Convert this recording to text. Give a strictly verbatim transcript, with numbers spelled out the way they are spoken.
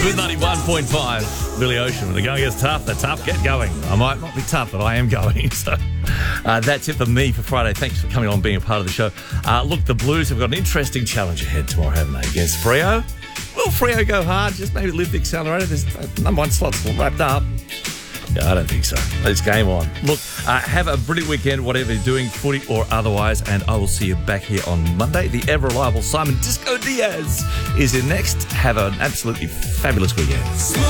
With ninety-one point five, Billy Ocean. When the going gets tough, the tough get going. I might not be tough, but I am going. So uh, that's it for me for Friday. Thanks for coming on, being a part of the show. Uh, look, the Blues have got an interesting challenge ahead tomorrow, haven't they, against Freo? Will Freo go hard? Just maybe lift the accelerator? There's uh, number one slot's all wrapped up. Yeah, I don't think so. It's game on. Look, uh, have a brilliant weekend, whatever you're doing, footy or otherwise, and I will see you back here on Monday. The ever-reliable Simon Disco Diaz is in next. Have an absolutely fabulous weekend.